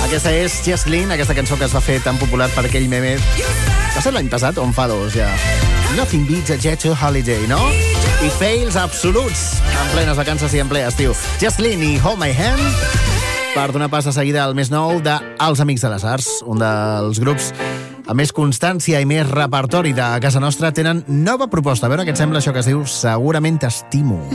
Aquesta és Jesslyn, aquesta cançó que es va fer tan popular per aquell meme. Va ser l'any passat o en fa 2, ja? Nothing beats a jet to holiday, no? I fails absoluts en plenes vacances i en ple estiu. Jesslyn i Hold My Hand per donar pas de seguida al més nou de Els Amics de les Arts, un dels grups amb més constància i més repertori de casa nostra. Tenen nova proposta. A veure què et sembla això que es diu Segurament t'estimo.